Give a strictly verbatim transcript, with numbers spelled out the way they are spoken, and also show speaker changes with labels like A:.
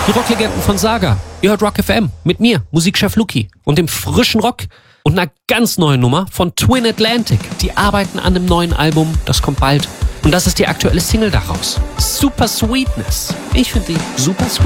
A: Die Rocklegenden von Saga. Ihr hört Rock F M mit mir, Musikchef Luki und dem frischen Rock und einer ganz neuen Nummer von Twin Atlantic. Die arbeiten an einem neuen Album, das kommt bald. Und das ist die aktuelle Single daraus. Super Sweetness. Ich finde die super sweet.